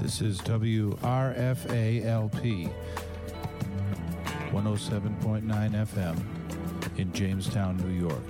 This is WRFA-LP 107.9 FM in Jamestown, New York.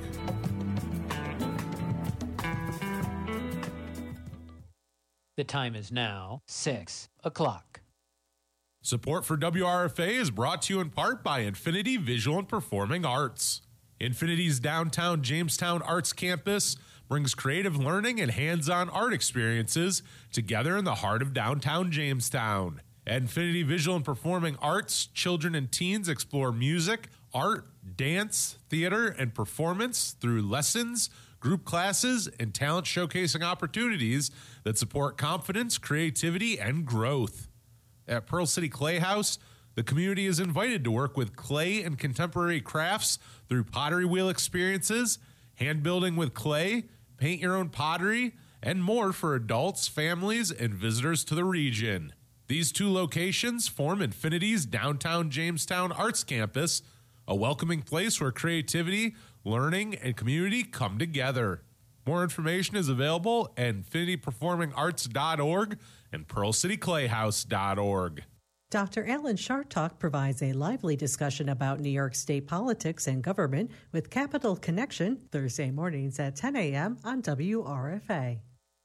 The time is now 6 o'clock. Support for WRFA is brought to you in part by Infinity Visual and Performing Arts. Infinity's downtown Jamestown Arts Campus brings creative learning and hands-on art experiences together in the heart of downtown Jamestown. At Infinity Visual and Performing Arts, children and teens explore music, art, dance, theater, and performance through lessons, group classes, and talent showcasing opportunities that support confidence, creativity, and growth. At Pearl City Clay House, the community is invited to work with clay and contemporary crafts through pottery wheel experiences, hand building with clay, paint your own pottery, and more for adults, families, and visitors to the region. These two locations form Infinity's downtown Jamestown Arts Campus, a welcoming place where creativity, learning, and community come together. More information is available at infinityperformingarts.org and pearlcityclayhouse.org. Dr. Alan Chartock provides a lively discussion about New York State politics and government with Capital Connection, Thursday mornings at 10 a.m. on WRFA.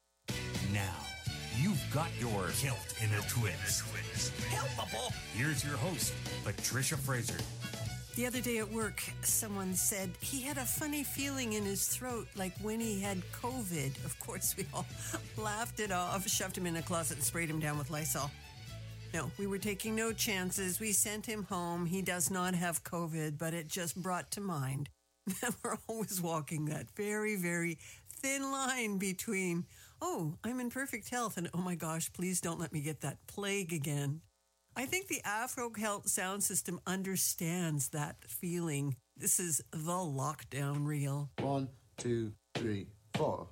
Now, you've got your Kilt in a Twist. Helpable. Here's your host, Patricia Fraser. The other day at work, someone said he had a funny feeling in his throat like when he had COVID. Of course, we all laughed it off, shoved him in a closet, and sprayed him down with Lysol. No, we were taking no chances. We sent him home. He does not have COVID, but it just brought to mind that we're always walking that very, very thin line between, oh, I'm in perfect health, and oh my gosh, please don't let me get that plague again. I think the Afro Celt sound system understands that feeling. This is the lockdown reel. 1, 2, 3, 4.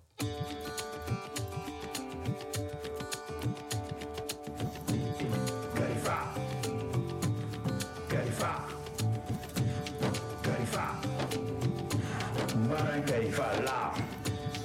Barangay Fala.